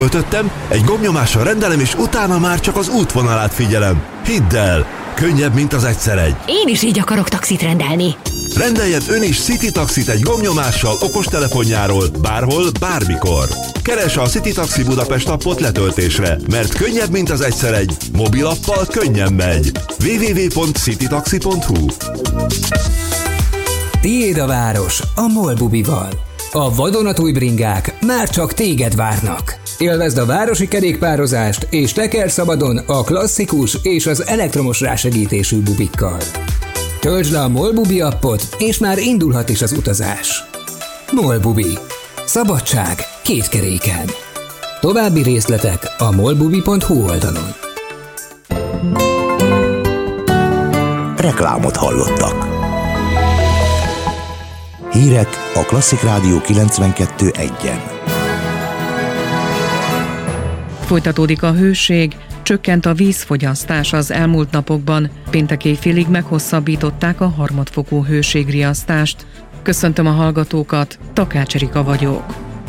Öltöttem, egy gombnyomással rendelem, és utána már csak az útvonalát figyelem. Hidd el, könnyebb, mint az egyszer egy. Én is így akarok taxit rendelni. Rendeljen ön is City Taxit egy gombnyomással okostelefonjáról, bárhol, bármikor. Keresse a City Taxi Budapest appot letöltésre, mert könnyebb, mint az egyszer egy. Mobilappal könnyen megy. www.citytaxi.hu. Tiéd a város a MOL Bubival. A vadonatúj bringák már csak téged várnak. Élvezd a városi kerékpározást és teker szabadon a klasszikus és az elektromos rásegítésű bubikkal. Töltsd le a MOL Bubi appot, és már indulhat is az utazás. MOL Bubi. Szabadság két keréken. További részletek a molbubi.hu oldalon. Reklámot hallottak. Hírek a Klasszik Rádió 92.1-en. Folytatódik a hőség, csökkent a vízfogyasztás az elmúlt napokban. Péntek éjfélig meghosszabbították a harmadfokú hőségriasztást. Köszöntöm a hallgatókat, Takács Erika vagyok.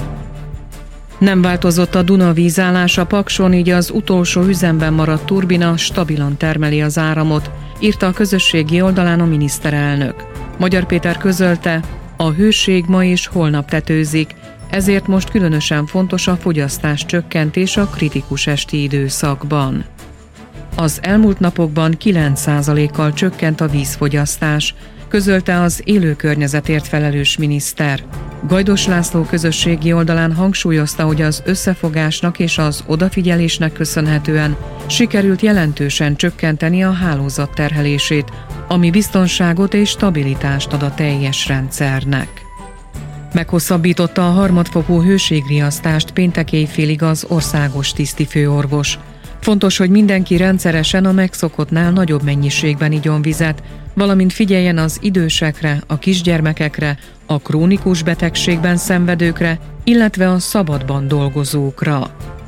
Nem változott a Duna vízállása Pakson, így az utolsó üzemben maradt turbina stabilan termeli az áramot, írta a közösségi oldalán a miniszterelnök. Magyar Péter közölte, a hőség ma és holnap tetőzik, ezért most különösen fontos a fogyasztás csökkentés a kritikus esti időszakban. Az elmúlt napokban 9%-kal csökkent a vízfogyasztás, közölte az élő környezetért felelős miniszter. Gajdos László közösségi oldalán hangsúlyozta, hogy az összefogásnak és az odafigyelésnek köszönhetően sikerült jelentősen csökkenteni a hálózat terhelését, ami biztonságot és stabilitást ad a teljes rendszernek. Meghosszabbította a harmadfokú hőségriasztást péntek éjfélig az országos tisztifőorvos. Fontos, hogy mindenki rendszeresen a megszokottnál nagyobb mennyiségben igyon vizet, valamint figyeljen az idősekre, a kisgyermekekre, a krónikus betegségben szenvedőkre, illetve a szabadban dolgozókra.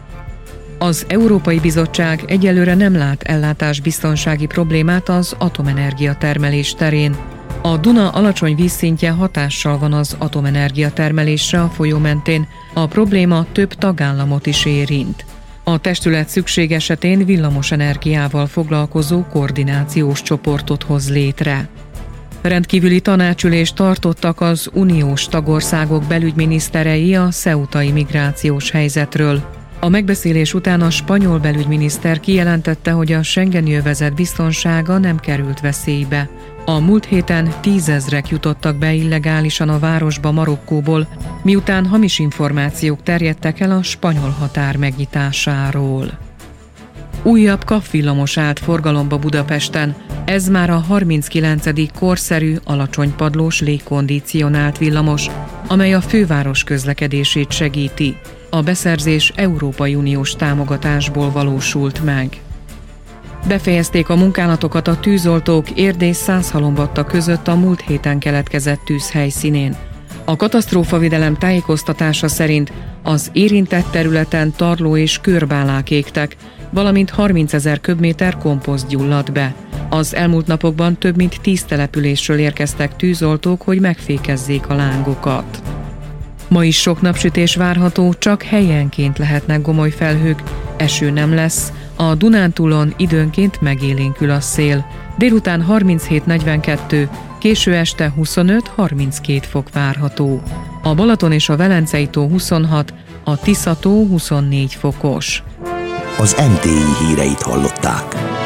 Az Európai Bizottság egyelőre nem lát ellátásbiztonsági problémát az atomenergia termelés terén. A Duna alacsony vízszintje hatással van az atomenergia termelésre a folyó mentén, a probléma több tagállamot is érint. A testület szükség esetén villamos energiával foglalkozó koordinációs csoportot hoz létre. Rendkívüli tanácsülést tartottak az uniós tagországok belügyminiszterei a ceutai migrációs helyzetről. A megbeszélés után a spanyol belügyminiszter kijelentette, hogy a schengeni övezet biztonsága nem került veszélybe. A múlt héten 10 000-ek jutottak be illegálisan a városba Marokkóból, miután hamis információk terjedtek el a spanyol határ megnyitásáról. Újabb kapvillamos állt forgalomba Budapesten, ez már a 39. korszerű, alacsonypadlós légkondicionált villamos, amely a főváros közlekedését segíti. A beszerzés Európai Uniós támogatásból valósult meg. Befejezték a munkálatokat a tűzoltók Erdély-Szászhalombatta között a múlt héten keletkezett tűz helyszínén. A katasztrófavédelem tájékoztatása szerint az érintett területen tarló és körbálák égtek, valamint 30 000 köbméter komposzt gyulladt be. Az elmúlt napokban több mint 10 településről érkeztek tűzoltók, hogy megfékezzék a lángokat. Ma is sok napsütés várható, csak helyenként lehetnek gomoly felhők, eső nem lesz, a Dunántúlon időnként megélénkül a szél. Délután 37-42, késő este 25-32 fok várható. A Balaton és a Velencei tó 26, a Tisza tó 24 fokos. Az NTI híreit hallották.